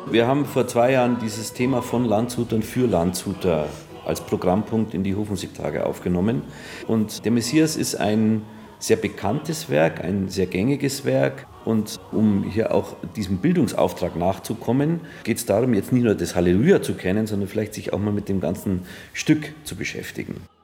Wir haben vor 2 Jahren dieses Thema von Landshutern für Landshuter als Programmpunkt in die Hofmusiktage aufgenommen. Und der Messias ist ein sehr bekanntes Werk, ein sehr gängiges Werk. Und um hier auch diesem Bildungsauftrag nachzukommen, geht es darum, jetzt nicht nur das Halleluja zu kennen, sondern vielleicht sich auch mal mit dem ganzen Stück zu beschäftigen.